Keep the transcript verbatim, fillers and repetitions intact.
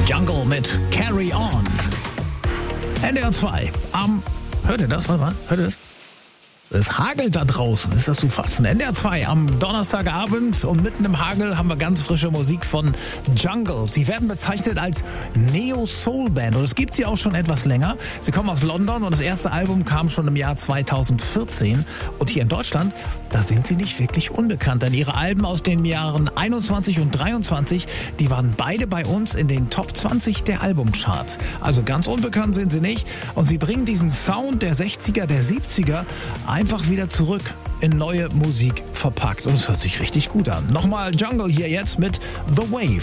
Jungle mit Carry On. N D R zwei. Am, hört ihr das? Warte mal, hört ihr das? Es hagelt da draußen, ist das zu fassen. N D R zwei am Donnerstagabend und mitten im Hagel haben wir ganz frische Musik von Jungle. Sie werden bezeichnet als Neo-Soul-Band und es gibt sie auch schon etwas länger. Sie kommen aus London und das erste Album kam schon im Jahr zweitausendvierzehn. Und hier in Deutschland, da sind sie nicht wirklich unbekannt, denn ihre Alben aus den Jahren einundzwanzig und dreiundzwanzig, die waren beide bei uns in den Top zwanzig der Albumcharts. Also ganz unbekannt sind sie nicht und sie bringen diesen Sound der sechziger, der siebziger einfach wieder zurück in neue Musik verpackt. Und es hört sich richtig gut an. Nochmal Jungle hier jetzt mit The Wave.